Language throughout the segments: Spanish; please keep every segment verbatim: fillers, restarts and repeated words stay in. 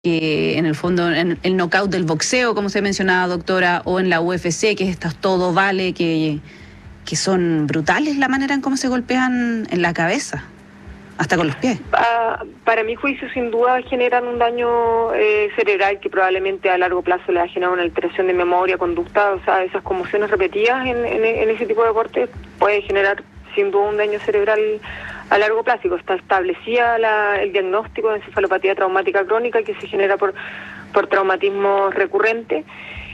que en el fondo en el knockout del boxeo, como se mencionaba, doctora, o en la U F C, que estos todo vale, que, que son brutales la manera en cómo se golpean en la cabeza, hasta con los pies. Uh, para mi juicio, sin duda, generan un daño eh, cerebral que probablemente a largo plazo le ha generado una alteración de memoria, conducta, o sea, esas conmociones repetidas en, en, en ese tipo de deporte puede generar sin duda un daño cerebral a largo plazo. Está establecida la, el diagnóstico de encefalopatía traumática crónica que se genera por, por traumatismos recurrentes,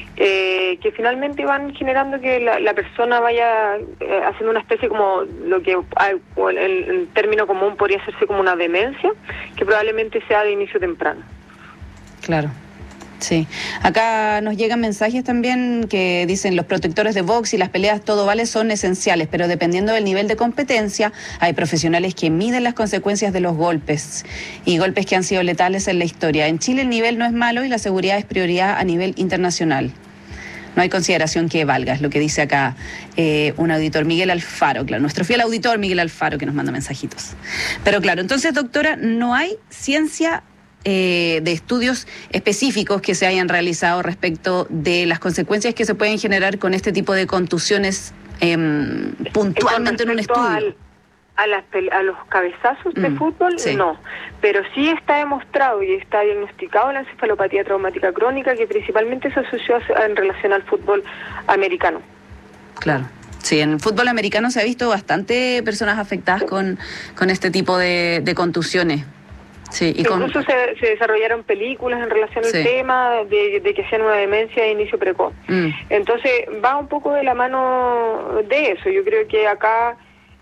eh, que finalmente van generando que la, la persona vaya eh, haciendo una especie como lo que en, en término común podría hacerse como una demencia, que probablemente sea de inicio temprano. Claro. Sí, acá nos llegan mensajes también que dicen los protectores de box y las peleas todo vale son esenciales, pero dependiendo del nivel de competencia hay profesionales que miden las consecuencias de los golpes y golpes que han sido letales en la historia. En Chile el nivel no es malo y la seguridad es prioridad a nivel internacional. No hay consideración que valga, es lo que dice acá eh, un auditor, Miguel Alfaro, claro, nuestro fiel auditor Miguel Alfaro, que nos manda mensajitos. Pero claro, entonces, doctora, no hay ciencia Eh, de estudios específicos que se hayan realizado respecto de las consecuencias que se pueden generar con este tipo de contusiones eh, puntualmente en un estudio. Al, a, las, a los cabezazos mm, de fútbol, sí. No, pero sí está demostrado y está diagnosticado la encefalopatía traumática crónica que principalmente se asoció en relación al fútbol americano. Claro. Sí, en el fútbol americano se ha visto bastante personas afectadas con, con este tipo de, de contusiones. Sí, y incluso con... se, se desarrollaron películas en relación al sí. tema de, de que sean una demencia de inicio precoz. Mm. Entonces va un poco de la mano de eso. Yo creo que acá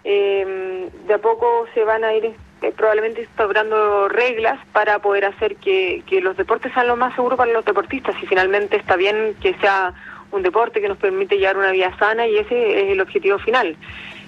eh, de a poco se van a ir eh, probablemente instaurando reglas para poder hacer que, que los deportes sean lo más seguros para los deportistas. Y finalmente está bien que sea un deporte que nos permite llevar una vida sana y ese es el objetivo final.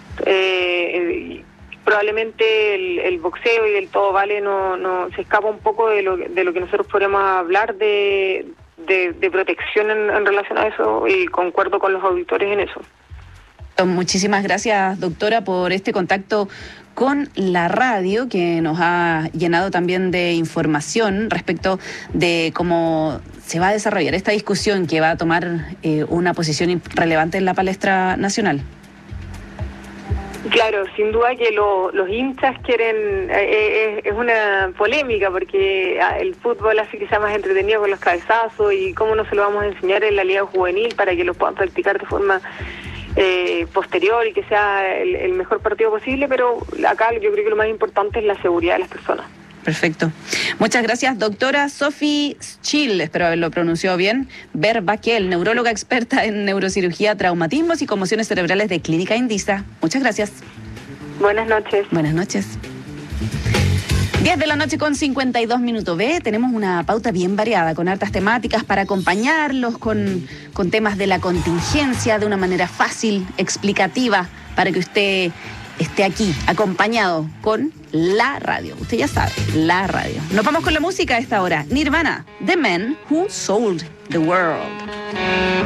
Eh, Probablemente el, el boxeo y el todo vale no, no se escapa un poco de lo, de lo que nosotros podríamos hablar de, de, de protección en, en relación a eso, y concuerdo con los auditores en eso. Muchísimas gracias, doctora, por este contacto con la radio que nos ha llenado también de información respecto de cómo se va a desarrollar esta discusión que va a tomar eh, una posición relevante en la palestra nacional. Claro, sin duda que lo, los hinchas quieren, eh, es una polémica porque el fútbol hace que sea más entretenido con los cabezazos y cómo no se lo vamos a enseñar en la liga juvenil para que lo puedan practicar de forma eh, posterior y que sea el, el mejor partido posible, pero acá yo creo que lo más importante es la seguridad de las personas. Perfecto. Muchas gracias, doctora Sophie Schill, espero haberlo pronunciado bien, Verbaquel, neuróloga experta en neurocirugía, traumatismos y conmociones cerebrales de Clínica Indisa. Muchas gracias. Buenas noches. Buenas noches. diez de la noche con cincuenta y dos minutos. Ve, tenemos una pauta bien variada, con hartas temáticas para acompañarlos, con, con temas de la contingencia, de una manera fácil, explicativa, para que usted esté aquí, acompañado con la radio. Usted ya sabe, la radio. Nos vamos con la música a esta hora. Nirvana, The Man Who Sold the World.